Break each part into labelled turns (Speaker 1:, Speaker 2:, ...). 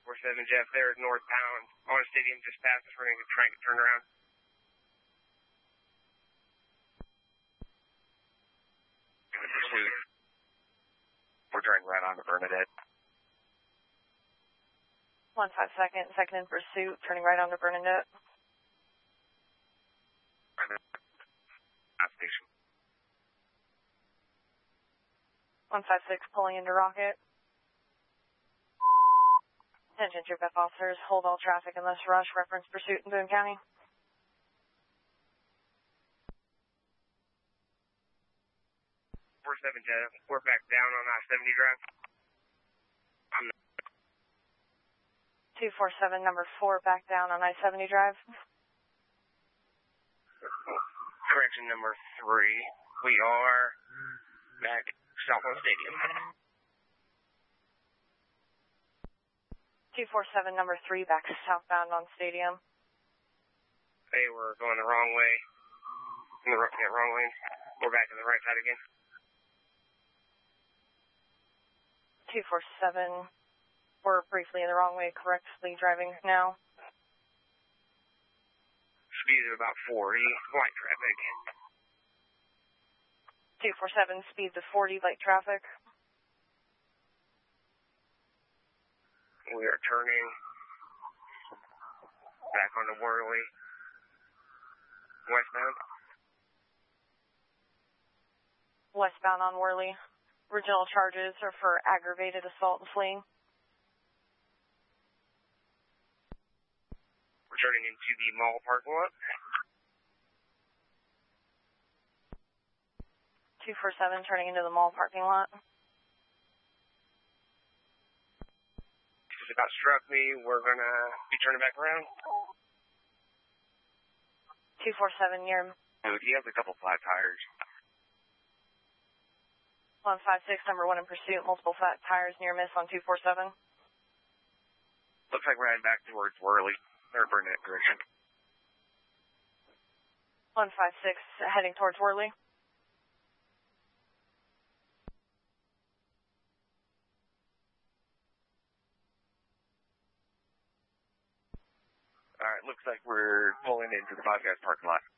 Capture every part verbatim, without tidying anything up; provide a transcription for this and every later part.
Speaker 1: four seven Jeff, there is northbound on Stadium just past us. We're going to try and turn around.
Speaker 2: Pursuit. We're turning right on to Bernadette.
Speaker 3: One five second, second in pursuit, turning right on to Bernadette.
Speaker 2: Station.
Speaker 3: One five six, pulling into Rocket. Attention Troop F officers, hold all traffic unless rush, reference pursuit in Boone County.
Speaker 1: four seven Jeff, we're back down on I seventy drive.
Speaker 3: two four seven, number four, back down on I seventy drive.
Speaker 1: Correction number three, we are back south on Stadium.
Speaker 3: two four seven, number three, back southbound on Stadium.
Speaker 1: Hey, we're going the wrong way. In the yeah, wrong lane. We're back to the right side again.
Speaker 3: two four seven, we're briefly in the wrong way, correctly driving now.
Speaker 1: Speed of about forty, light traffic.
Speaker 3: two four seven, speed to forty, light traffic.
Speaker 1: We are turning back onto Worley, westbound.
Speaker 3: Westbound on Worley. Original charges are for aggravated assault and fleeing.
Speaker 1: We're turning into the mall parking lot.
Speaker 3: two four seven, turning into the mall parking lot.
Speaker 1: Just about struck me. We're going to be turning back around.
Speaker 3: two four seven, near.
Speaker 2: Dude, he has a couple flat tires.
Speaker 3: one five six, number one in pursuit, multiple flat tires near miss on two four seven.
Speaker 2: Looks like we're heading back towards Worley, or Burnett direction.
Speaker 3: one five six, heading towards Worley.
Speaker 2: Alright, looks like we're pulling into the Five Guys parking lot.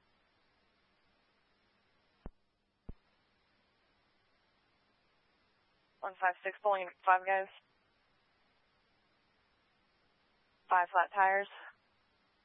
Speaker 3: one five six, pulling into Five Guys. Five flat tires.